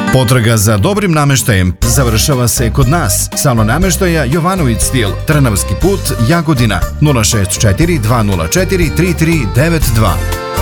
Potraga za dobrim nameštajem završava se kod nas. Salon nameštaja Jovanović stil, Trnavski put, Jagodina, 064 204 3392.